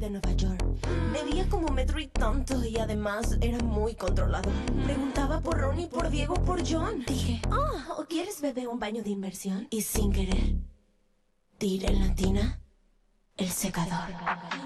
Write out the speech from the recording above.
de Nueva York. Medía como metro y tanto y además era muy controlado. Preguntaba por Ron y por Diego, por John. Dije, ¿o quieres bebé un baño de inmersión? Y sin querer, tiré en la tina el secador.